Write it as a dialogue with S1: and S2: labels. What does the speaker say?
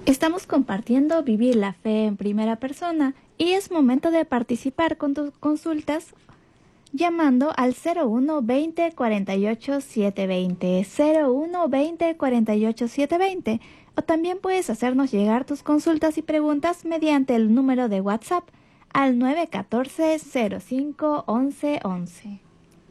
S1: Estamos compartiendo Vivir la Fe en primera persona y es momento de participar con tus consultas llamando al 01 20 48 720, 01 20 48 720, o también puedes hacernos llegar tus consultas y preguntas mediante el número de WhatsApp al 914 05 11 11.